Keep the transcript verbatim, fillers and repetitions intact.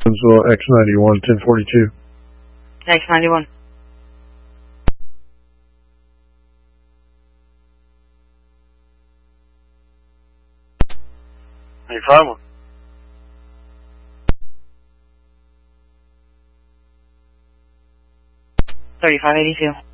Evansville, X ninety-one, ten forty-two. X ninety-one. ninety-five one. thirty-five eighty-two.